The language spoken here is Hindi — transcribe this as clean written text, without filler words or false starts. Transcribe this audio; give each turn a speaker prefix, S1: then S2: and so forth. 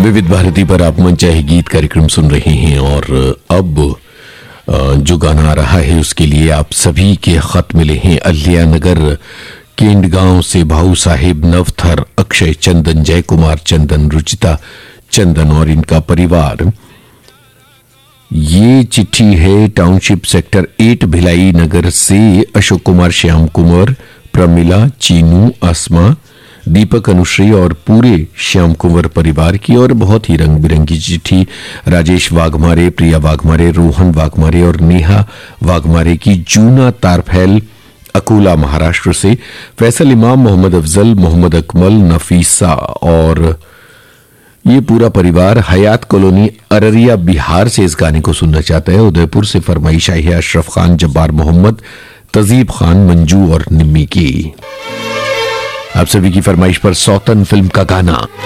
S1: विविध भारती पर आप मनचाहे गीत कार्यक्रम सुन रहे हैं और अब जो गाना आ रहा है उसके लिए आप सभी के खत मिले हैं। अलियानगर केंडगांव से भाऊ साहेब नवथर, अक्षय चंदन, जय कुमार चंदन, रुचिता चंदन और इनका परिवार। ये चिट्ठी है टाउनशिप सेक्टर 8 भिलाई नगर से अशोक कुमार, श्याम कुमार, प्रमिला, चीनू, आसमा, दीपक, अनुश्री और पूरे श्याम कुंवर परिवार की। और बहुत ही रंग बिरंगी चिट्ठी राजेश वाघमारे, प्रिया वाघमारे, रोहन वाघमारे और नेहा वाघमारे की जूना तारफैल, अकोला, महाराष्ट्र से। फैसल इमाम, मोहम्मद अफजल, मोहम्मद अकमल, नफीसा और ये पूरा परिवार हयात कॉलोनी अररिया बिहार से इस गाने को सुनना चाहता है। उदयपुर से फरमाइश आई है अशरफ खान, जब्बार मोहम्मद, तजीब खान, मंजू और निम्मी की। आप सभी की फरमाइश पर सौतन फिल्म का गाना।